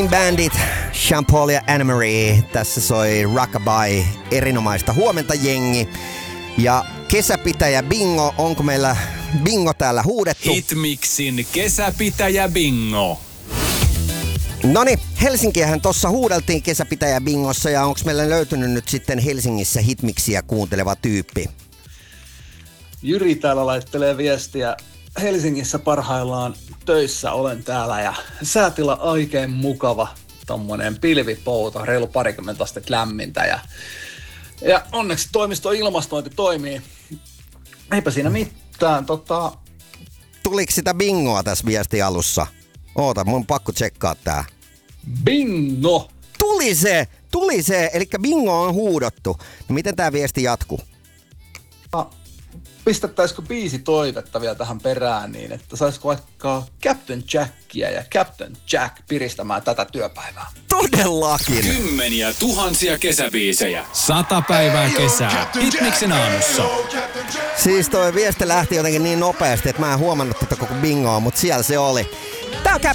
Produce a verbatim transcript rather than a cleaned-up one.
Clean Bandit, Sean Paul ja Anne-Marie. Tässä soi Rockabye, erinomaista huomenta jengi. Ja kesäpitäjä bingo, onko meillä bingo täällä huudettu? Hitmixin kesäpitäjä bingo. Noniin, Helsinkiähän tossa huudeltiin kesäpitäjä bingossa ja onko meillä löytynyt nyt sitten Helsingissä Hitmixiä kuunteleva tyyppi? Jyri täällä laittelee viestiä. Helsingissä parhaillaan töissä olen täällä ja säätila oikein mukava. Tommonen pilvipouta, reilu parikymmentä astetta lämmintä ja, ja onneksi toimiston ilmastointi toimii. Eipä siinä mitään. Tota... Tuliko sitä bingoa tässä viesti alussa? Oota, mun on pakko tsekkaa tää. Bingo! Tuli se! Tuli se! Elikkä bingo on huudottu. No miten tää viesti jatkuu? No, pistettäisikö biisi toivetta vielä tähän perään niin, että saisiko vaikka Captain Jackia ja Captain Jack piristämään tätä työpäivää? Todellakin! Kymmeniä tuhansia kesäbiisejä. Sata päivää kesää. Hitmixin aamussa. Siis toi viesti lähti jotenkin niin nopeasti, että mä en huomannut tätä koko bingoa, mutta siellä se oli. Tää on Captain